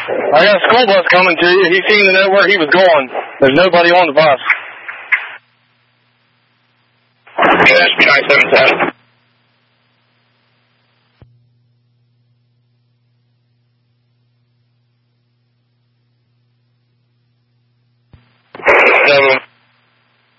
I got a school bus coming to you. He seemed to know where he was going. There's nobody on the bus. Okay, that should be 977.